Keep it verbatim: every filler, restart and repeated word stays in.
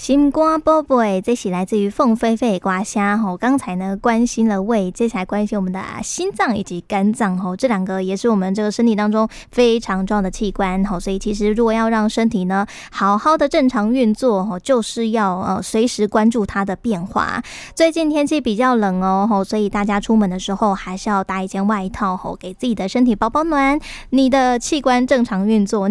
心肝宝贝，这是来自于凤飞飞的歌声吼。刚才呢关心了胃，接下来关心我们的心脏以及肝脏吼，这两个也是我们这个身体当中非常重要的器官吼。所以其实如果要让身体呢好好的正常运作吼，就是要呃随时关注它的变化。最近天气比较冷哦吼，所以大家出门的时候还是要搭一件外套吼，给自己的身体保保暖。你的器官正常运作。